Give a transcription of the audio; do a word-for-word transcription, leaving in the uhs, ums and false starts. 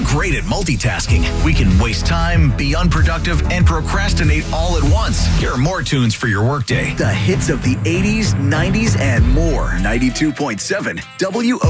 great at multitasking. We can waste time, be unproductive, and procrastinate all at once. Here are more tunes for your workday. The hits of the eighties, nineties, and more. ninety-two point seven W O